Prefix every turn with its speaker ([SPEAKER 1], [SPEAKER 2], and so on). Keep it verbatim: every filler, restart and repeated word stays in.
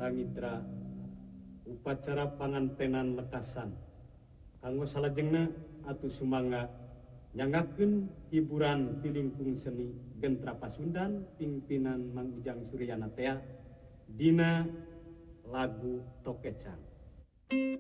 [SPEAKER 1] para mitra upacara pangantenan lekasan kanggo salajengna atuh sumangga nyangakeun hiburan di lingkung seni Gentra Pasundan pimpinan Mang Ujang Suryana tea dina lagu Tokecang.